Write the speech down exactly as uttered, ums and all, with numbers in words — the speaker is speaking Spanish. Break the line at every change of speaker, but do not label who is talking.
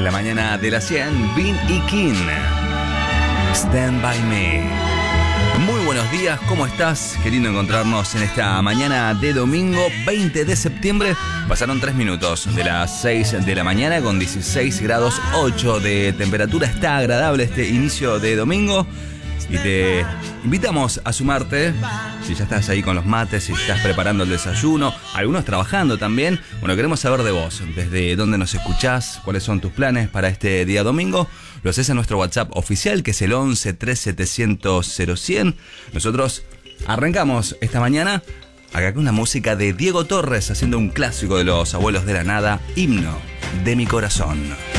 En la mañana de las cien, Vin y King. Stand by me. Muy buenos días, ¿cómo estás? Qué lindo encontrarnos en esta mañana de domingo veinte de septiembre. Pasaron tres minutos de las seis de la mañana con dieciséis grados ocho de temperatura. Está agradable este inicio de domingo y te invitamos a sumarte. Si ya estás ahí con los mates, si estás preparando el desayuno, algunos trabajando también. Bueno, queremos saber de vos, desde dónde nos escuchás, cuáles son tus planes para este día domingo. Lo haces en nuestro WhatsApp oficial, que es el once tres setecientos cero cien. Nosotros arrancamos esta mañana acá con la música de Diego Torres, haciendo un clásico de los Abuelos de la Nada, Himno de mi corazón.